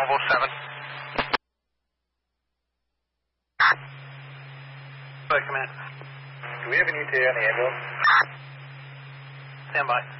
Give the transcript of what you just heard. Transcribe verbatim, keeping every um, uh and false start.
Bravo seven. Come in. Do we have an E T A on the ambulance? Stand by.